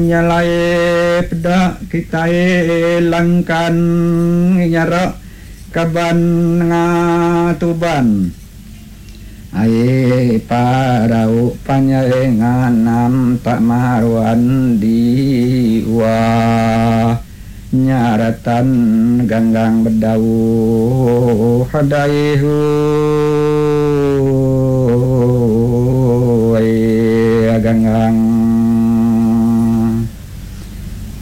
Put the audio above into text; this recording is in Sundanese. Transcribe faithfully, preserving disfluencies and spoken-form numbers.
nyalae peda kita langkan nyara kaban ngatuban ai parau panyaengan tak maruan diwa nyaratan ganggang bedau hadaihu